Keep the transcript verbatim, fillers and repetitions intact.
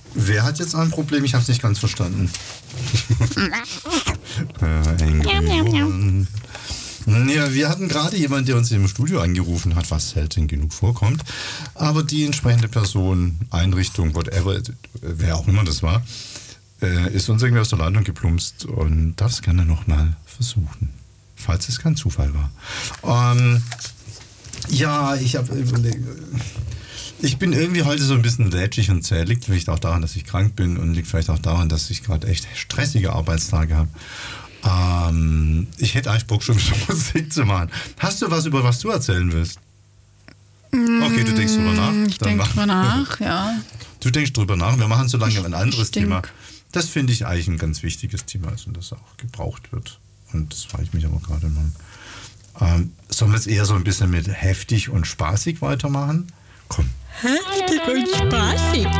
Wer hat jetzt ein Problem? Ich habe es nicht ganz verstanden. Ja, wir hatten gerade jemanden, der uns im Studio angerufen hat, was selten genug vorkommt. Aber die entsprechende Person, Einrichtung, whatever, wer auch immer das war, ist uns irgendwie aus der Leitung geplumpst und darf es gerne nochmal versuchen, falls es kein Zufall war. Ähm, ja, ich habe ich bin irgendwie heute so ein bisschen lätschig und zäh. Liegt vielleicht auch daran, dass ich krank bin und liegt vielleicht auch daran, dass ich gerade echt stressige Arbeitstage habe. Ähm, ich hätte eigentlich Bock, schon wieder Musik zu machen. Hast du was, über was du erzählen willst? Okay, du denkst drüber nach. Ich denke drüber nach, ja. Du denkst drüber nach. Wir machen so lange ein anderes ich denk. Thema. Das finde ich eigentlich ein ganz wichtiges Thema ist und das auch gebraucht wird. Und das frage ich mich aber gerade mal. Ähm, sollen wir jetzt eher so ein bisschen mit heftig und spaßig weitermachen? Komm. Heftig und spaßig.